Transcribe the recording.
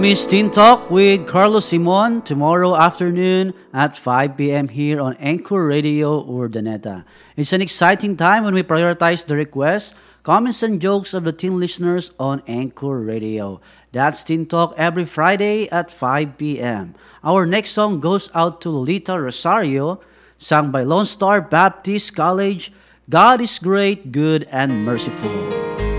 Miss Teen Talk with Carlos Simon tomorrow afternoon at 5 p.m. here on Anchor Radio Urdaneta. It's an exciting time when we prioritize the requests, comments, and jokes of the teen listeners on Anchor Radio. That's Teen Talk every Friday at 5 p.m. Our next song goes out to Lita Rosario, sung by Lone Star Baptist College. God is great, good, and merciful.